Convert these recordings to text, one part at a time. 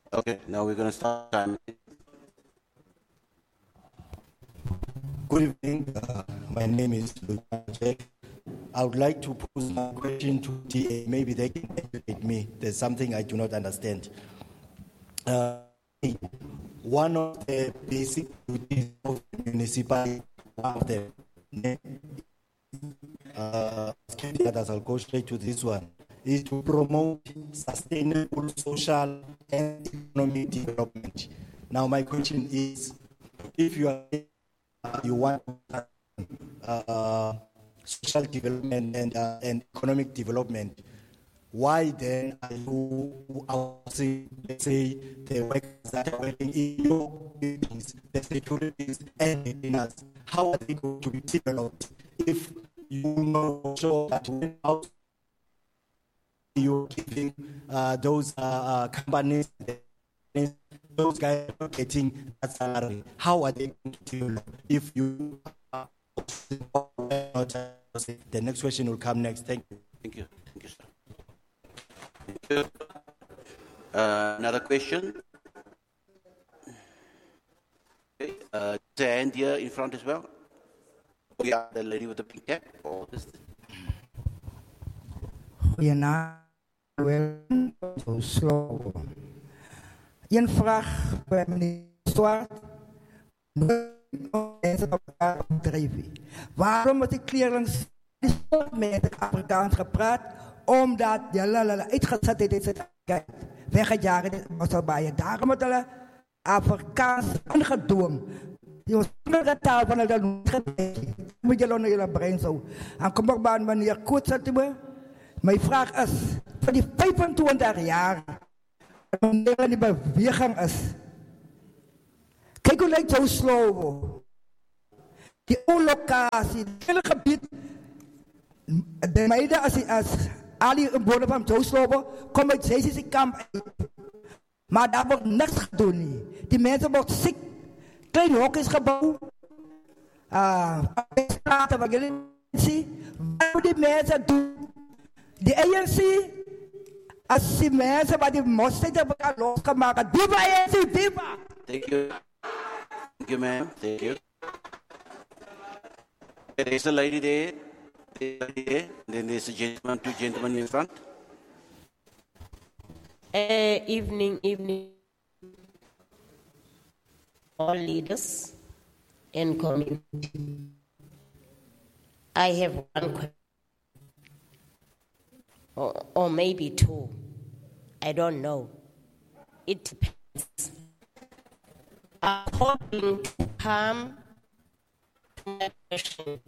Okay, now we're going to start time. Good evening. My name is Jack. I would like to pose my question to DA. Maybe they can educate me. There's something I do not understand. One of the basic duties of the municipality, one of the others, I'll go straight to this one, is to promote sustainable social and economic development. Now, my question is, if you want social development and economic development, why then are you outsourcing, let's say, the workers that are working in your buildings, the securities and the cleaners? How are they going to be developed if you know sure that when out you're giving those companies, those guys are getting that salary? How are they going to develop if you the next question will come next. Thank you. Thank you. Thank you, sir. Thank you. Another question? Okay, the hand here in front as well. Oh, yeah, the lady with the pink cap. Oh, this. Zo slow. Een vraag bij meneer Swart. Mensen op elkaar opdrijven. Waarom moet ik clearance met het Afrikaans gepraat? Omdat je uitgezet is het weggejaagd was al bij je. Daarom moet je Afrikaans aangedwongen. Je moet taal van het moet je nog je brein zo. En kom op bij meneer Koets. Mijn vraag is, voor die 25 jaar, wanneer die beweging is, kijk hoe lijkt zo slow. Die locatie, het hele gebied, de meiden als Ali een boden van zo slow, komen uit Zeesische kamp uit. Maar daar wordt niks gedaan. Die mensen worden ziek. Klein hokjes gebouwd. Straten waar jullie zien. Wat die mensen doen? De ANC, als die mensen wat die mosterd hebben elkaar losgemaakt. Viva ANC, viva! Thank you. Thank you, ma'am. Thank you. There's a lady there. Then there's a gentleman, two gentlemen in front. Evening, all leaders and community. I have one question, or maybe two. I don't know. It depends. According to Pam, question.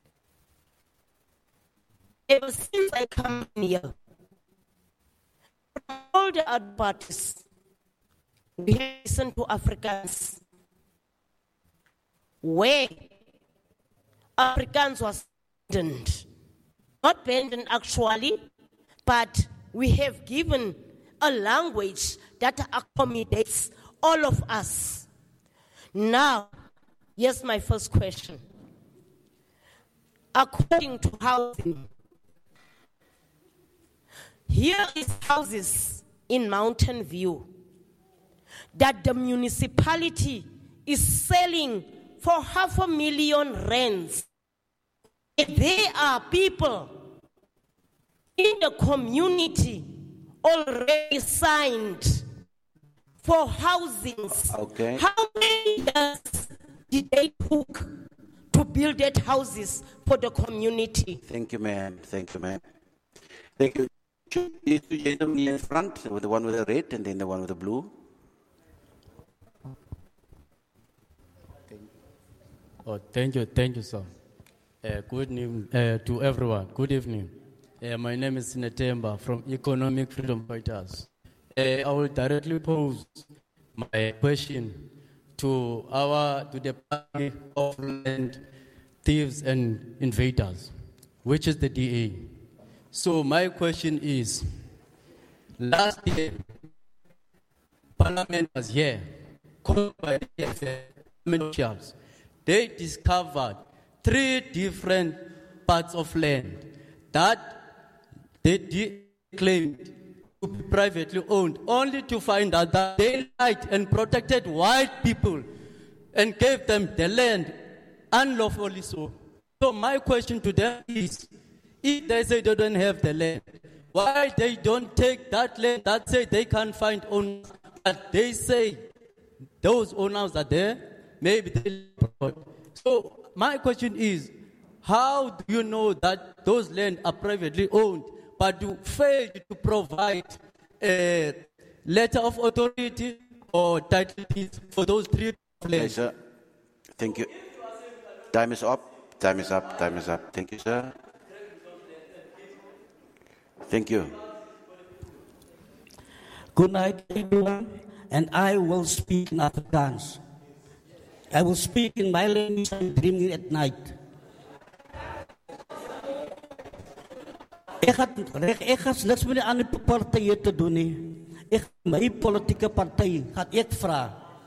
Ever since I come here, from all the other parties, we listen to Africans. Where Africans was abandoned, not abandoned actually, but we have given a language that accommodates all of us. Now, here's my first question. According to housing, here is houses in Mountain View that the municipality is selling for R500,000. There are people in the community already signed for housings. Okay. How many years did they took to build that houses for the community? Thank you, ma'am. Thank you, ma'am. Thank you. These two gentlemen in front, with the one with the red and then the one with the blue. Oh, thank you, sir. Good evening to everyone. Good evening. My name is Netemba from Economic Freedom Fighters. I will directly pose my question to the party of land thieves and invaders, which is the DA. So my question is, last year, Parliament was here, called by the officials. They discovered 3 different parts of land that they claimed to be privately owned, only to find out that they lied and protected white people and gave them the land unlawfully so. So my question to them is, if they say they don't have the land, why they don't take that land that say they can't find owners, but they say those owners are there, maybe they. So my question is, how do you know that those lands are privately owned, but you failed to provide a letter of authority or title deeds for those three Okay, lands? sir. Thank you. Time is up. Time is up. Time is up. Thank you, sir. Thank you. Good night, everyone, and I will speak in Afrikaans. I will speak in my language and dreaming at night. Ek gaan niks met die ander partye te doen nie. Ek my politieke party gaan ek vra.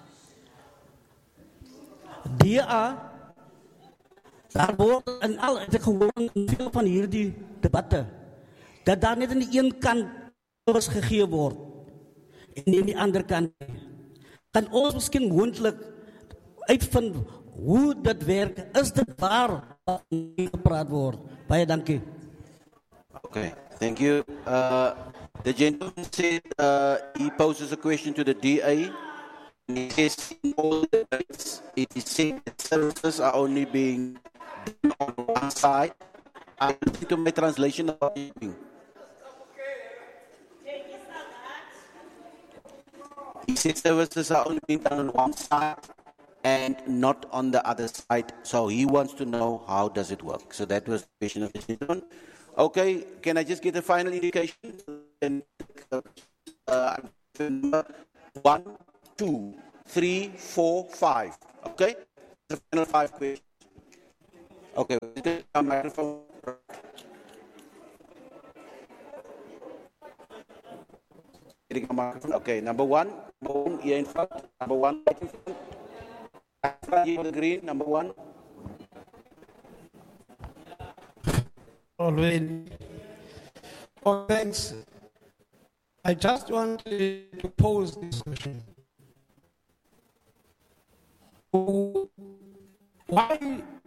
DA daar word en al het ek gehoor in veel van hierdie debatte dat daar net aan die een kant was gegee word en nie aan die ander kant. Kan ons miskien moontlik uitvind hoe dit werk? Is dit waar wat gepraat word? Baie dankie. Okay, thank you. The gentleman said he poses a question to the DA. He says in all the debates, it is said that services are only being done on one side. I listen to my translation of what you're doing. He said services are only being done on one side and not on the other side. So he wants to know how does it work. So that was the question of the gentleman. Okay, can I just get a final indication? And 1, 2, 3, 4, 5. Okay, the final 5 questions. Okay, a microphone. Okay, number one here in front. Number 1 right in front. Here in the green. Number 1. Already. Oh, thanks. I just wanted to pose this question. Why